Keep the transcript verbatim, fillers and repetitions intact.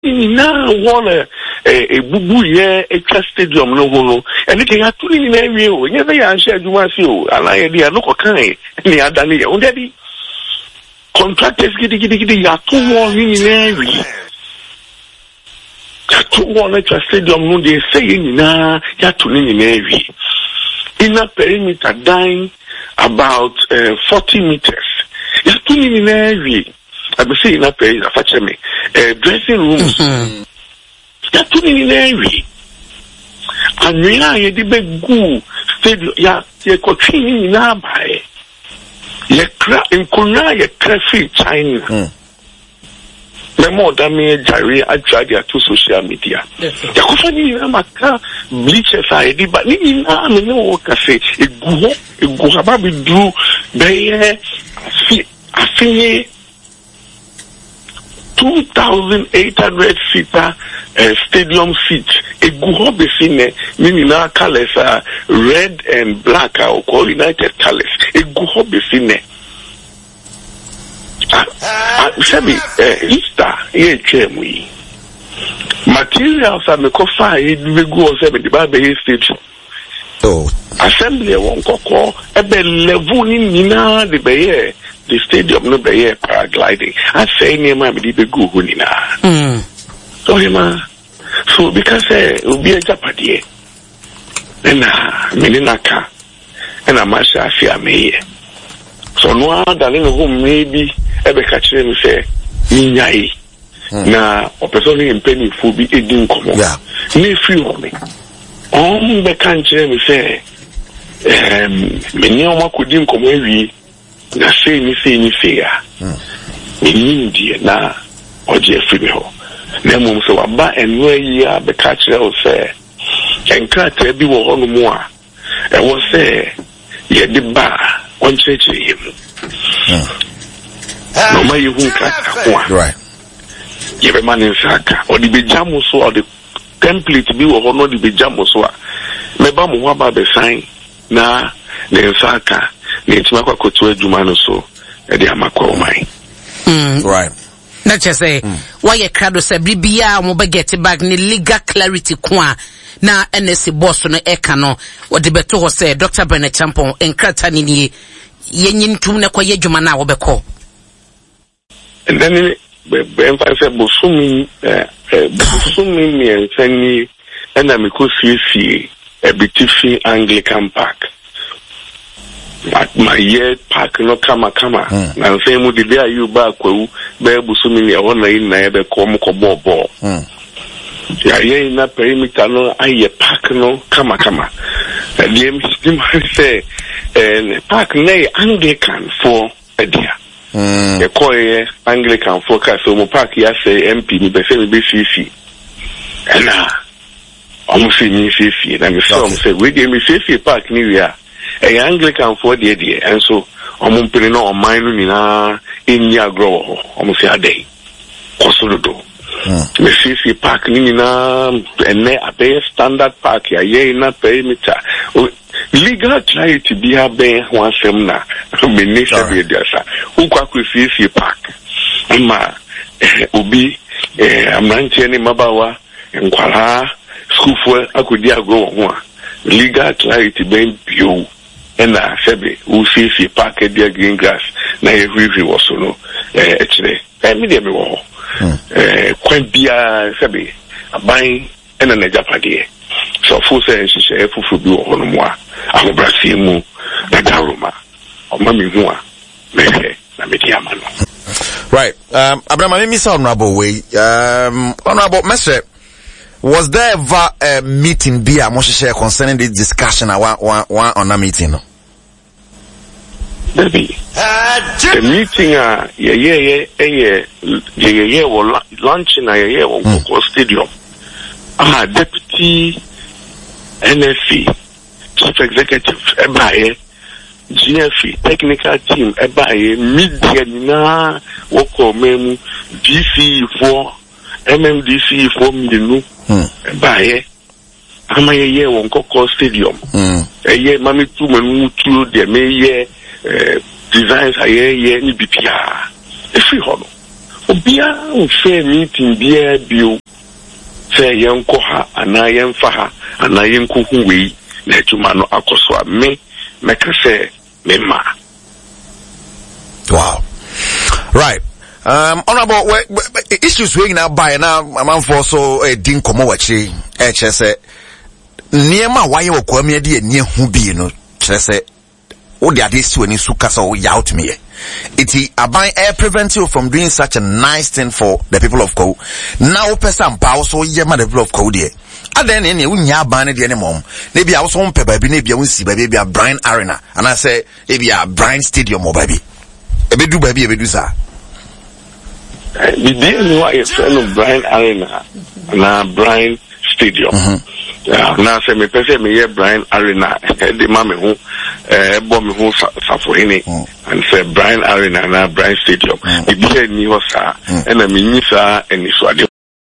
Now, one a bubu ye a stadium no one, and it can two in every year. Never answer you must you, and I idea no kind, any other near. Only contractors get it, get it, two more in every. Two one at a stadium, no, they say in a yatunin in every. In a perimeter, dying about uh, forty meters. It's two in every. I be saying that place, I me. Uh, dressing rooms. Mm-hmm. That's two in every. And we are a big goo. Stadium, ya, ya, coaching in our bay. Ya, cra, in Kuna, ya, crafty China. The more than me, Jerry, I tried to social media. The question is, I'm a car, bleachers, I did, but in I know what I say. It go, it go about we do, they, I feel. two thousand eight hundred seater uh, stadium seats. A good besine, meaning our colors are red and black, or coordinated colors. A good besine. Sabi, Easter, ye chemi. Materials are the coffee, we go seven, the Bible stage. Oh, assembly won't call a bell level in Nina, the Bayer. The stadium no be here paragliding. I say near my be go hunina. Hmm. So hima. So because eh will be a japadi. Then ah meninaka. And a masha afia me. So no other than home maybe ebe catch me say ninyai. Na o person in penny fu bi edin komo. Yeah. Me free me. On be kan me say em meni o makodim komo ewi. Na say ni say ni say ya. Ni ndi na oje free ho. Na mum so aba enwe yi a be catch o say enkrata bi wo hono mu a e wo say ye de ba on cheche him. No ma yu nkata ho. Right. Ye be man insaka o di be jamu so o the template bi wo hono di be jamu so a me ba mu ho ba be sign na ne insaka. Mm, right. Not just say why a crowd say Bibia mo get back ni legal clarity kwa na N S C boss no ekano what the beto say Doctor Bernard Champon en krata ni ni yenyin tum na kwa yedwuma na wo beko. And then ben fa say bosumi eh bosumi mi ensani na me ko siesie e bitifi Anglican Park. My year park no kama kama na say mu de dia you back kwu be busumi ne ho na yin na ebe ko mo ko bobo ya ye na perimeter no aye park no kama kama the dem say eh park na Anglican for edia e ko ye Anglican for ka so mo park ya say M P ni be say be C C na almost ni C C na me so say we dey me C C park ni we are a Anglican for the idea, and so I'm putting on mine in Yagro, almost a day. Kosodo. The C C Park Nina and a bay standard park, a year in a perimeter. Legal try to be a bay one semna, Minister Vidiasa, who could C C Park. Emma Ubi, a Mantiani Mabawa, and Kuala, school for a good Yagro. Legal clarity being pure. And I said, who sees a packet dear green grass, na a review or so no, eh, actually, I mean, everyone, eh, quite be a sabi, a buying and an Japadi. So, full sense, she said, for do on moi, I'm a Brasimu, Nadaruma, or Mammy Mua, maybe, Namitiamano. Right, um, Abraham, Miss Honorable Way, um, Honorable Mestre. Was there ever a meeting be a motion share concerning this discussion one, one, one on a meeting? No? Baby, the meeting, uh, yeah, yeah, yeah, yeah, yeah, yeah, yeah, well, launching a year on Coco Stadium. Ah, Deputy N F C, Chief Executive, Ebaye, G F E, Technical Team, Ebaye, Media, na, Woko Memu, D C for, M M D C for Minu. Baye ama ye ye won Coco Stadium mm eh ye mami tu manu tu de me ye eh designs aye ye ni bipia e free hono obia unfair meeting bia bio say yenko ha ana yenfa ha ana yenko hu wei na adwuma no akoso a me meka say me ma. Wow. Right. Um, honorable, we, we, issues we now buy now, man for so a din komo wachi, eh, chese, niema waye wa kwa miedi e nye hubi, no, chese, o de adisi weni sukasa o ya out me. Iti abai air prevent you from doing such a nice thing for the people of Kou. Now person pa so yema the people of Kou die. Aden ene unya bane de ne mom. Ne bia so mpe baby ne bia unsi baby bia Brian Arena. And I say e bia Brian Stadium o baby. Ebe du baby ebe du sa. The deal no is friend of Brian Arena na Brian Stadium. Yeah, na say me pese me ye Brian Arena the mama who eh bo me who safo hini and say Brian Arena na Brian Stadium. The deal ni ho sa e na me ni sa eni so ade